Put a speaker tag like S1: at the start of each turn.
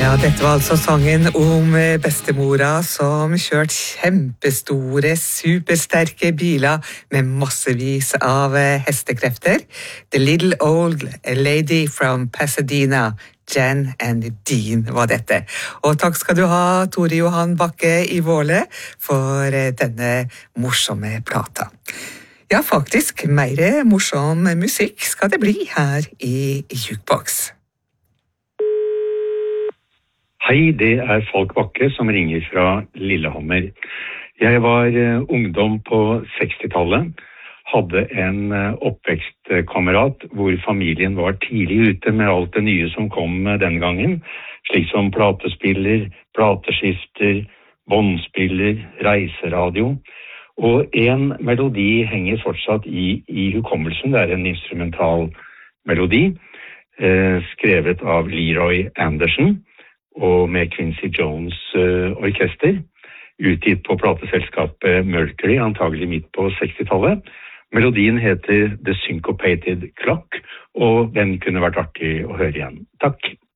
S1: Ja, dette var altså sangen om bestemora som kjørte kjempestore, supersterke biler med massevis av hestekrefter. The Little Old Lady from Pasadena, Jan and Dean var dette. Og takk skal du ha, Tore Johan Bakke i Våle, for denne morsomme plata. Ja, faktisk, mer morsom musikk skal det bli her i Jukebox.
S2: Hei, det Falk Bakke som ringer fra Lillehammer. Jeg var ungdom på 60-tallet, hadde en oppvekstkamerat hvor familien var tidlig ute med alt det nye som kom den gangen, slik som platespiller, plateskifter, båndspiller, reiseradio. Og en melodi henger fortsatt i hukommelsen, det en instrumental melodi, skrevet av Leroy Anderson, og med Quincy Jones orkester, utgitt på plateselskapet Mercury, antagelig midt på 60-tallet. Melodien heter The Syncopated Clock, og den kunne vært artig å høre igjen. Takk!